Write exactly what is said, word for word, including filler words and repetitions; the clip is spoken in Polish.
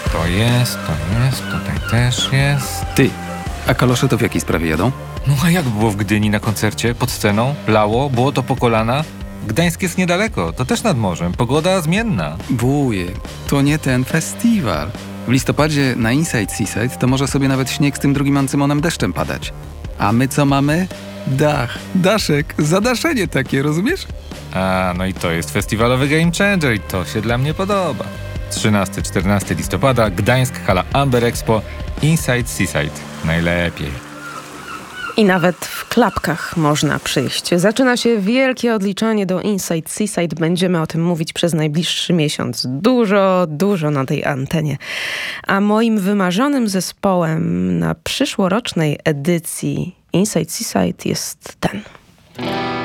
To jest, to jest, tutaj też jest. Ty, a kalosze to w jakiej sprawie jadą? No a jak było w Gdyni na koncercie? Pod sceną? Lało? Było to po kolana? Gdańsk jest niedaleko, to też nad morzem. Pogoda zmienna. Wuje, to nie ten festiwal. W listopadzie na Inside Seaside to może sobie nawet śnieg z tym drugim ancymonem deszczem padać. A my co mamy? Dach, daszek, zadaszenie takie, rozumiesz? A, no i to jest festiwalowy game changer i to się dla mnie podoba. trzynastego czternastego listopada, Gdańsk, hala Amber Expo, Inside Seaside. Najlepiej. I nawet w klapkach można przyjść. Zaczyna się wielkie odliczanie do Inside Seaside. Będziemy o tym mówić przez najbliższy miesiąc. Dużo, dużo na tej antenie. A moim wymarzonym zespołem na przyszłorocznej edycji Inside Seaside jest ten.